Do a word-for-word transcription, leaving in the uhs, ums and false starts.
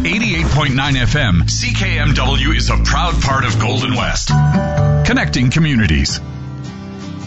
eighty-eight point nine F M, C K M W is a proud part of Golden West. Connecting communities.